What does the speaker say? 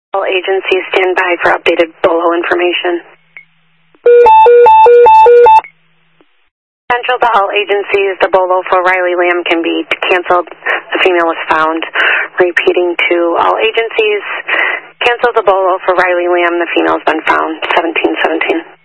All agencies stand by for updated BOLO information. Central to all agencies, the BOLO for Riley Lamb can be canceled. The female was found. Repeating to all agencies, cancel the BOLO for Riley Lamb. The female has been found. 1717.